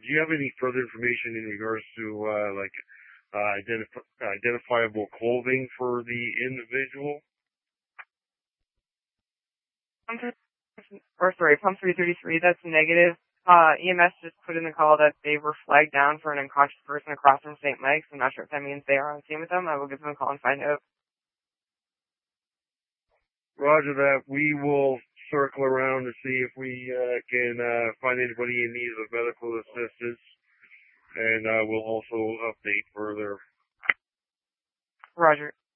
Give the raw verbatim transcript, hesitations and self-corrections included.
do you have any further information in regards to uh, like uh, identif- identifiable clothing for the individual? Or sorry, pump three thirty-three. That's negative. Uh, E M S just put in the call that they were flagged down for an unconscious person across from Saint Mike's. I'm not sure if that means they are on scene with them. I will give them a call and find out. Roger that. We will circle around to see if we uh, can uh, find anybody in need of medical assistance, and uh, we'll also update further. Roger.